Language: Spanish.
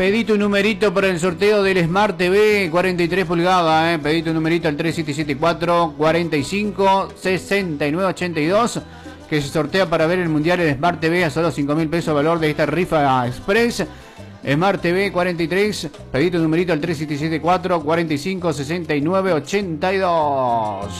Pedí tu numerito para el sorteo del Smart TV 43 pulgadas, pedí tu numerito al 3774 45 69 82, que se sortea para ver el Mundial en Smart TV a solo 5.000 pesos valor de esta rifa express. Smart TV 43, pedí tu numerito al 3774 45 69 82.